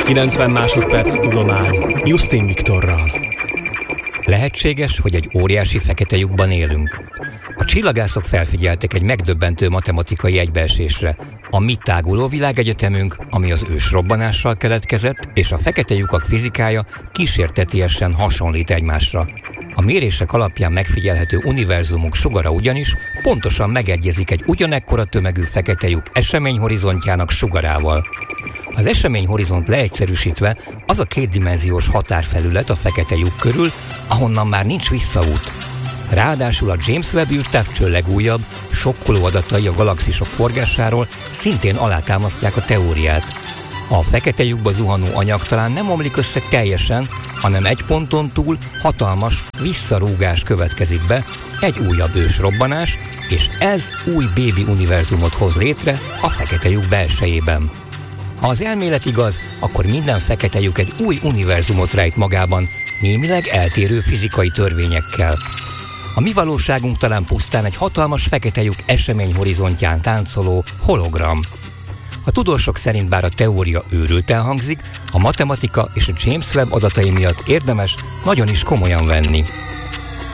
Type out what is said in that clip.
90 másodperc tudomány Justin Viktorral. Lehetséges, hogy egy óriási fekete lyukban élünk. A csillagászok felfigyeltek egy megdöbbentő matematikai egybeesésre. A mi táguló világegyetemünk, ami az ősrobbanással keletkezett, és a fekete lyukak fizikája kísértetiesen hasonlít egymásra. A mérések alapján megfigyelhető univerzumunk sugara ugyanis pontosan megegyezik egy ugyanekkora tömegű fekete lyuk eseményhorizontjának sugarával. Az eseményhorizont leegyszerűsítve az a kétdimenziós határfelület a fekete lyuk körül, ahonnan már nincs visszaút. Ráadásul a James Webb űrtávcső legújabb, sokkoló adatai a galaxisok forgásáról szintén alátámasztják a teóriát. A fekete lyukba zuhanó anyag talán nem omlik össze teljesen, hanem egy ponton túl hatalmas visszarúgás következik be, egy újabb ősrobbanás, és ez új bébi univerzumot hoz létre a fekete lyuk belsejében. Ha az elmélet igaz, akkor minden fekete lyuk egy új univerzumot rejt magában, némileg eltérő fizikai törvényekkel. A mi valóságunk talán pusztán egy hatalmas fekete lyuk eseményhorizontján táncoló hologram. A tudósok szerint bár a teória őrülten hangzik, a matematika és a James Webb adatai miatt érdemes nagyon is komolyan venni.